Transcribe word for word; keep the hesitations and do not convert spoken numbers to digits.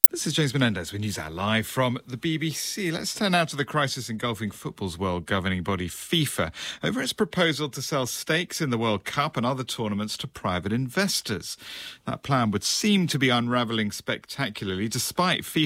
This is James Menendez with NewsHour Live from the B B C. Let's turn now to the crisis engulfing football's world governing body FIFA over its proposal to sell stakes in the World Cup and other tournaments to private investors. That plan would seem to be unravelling spectacularly, despite FIFA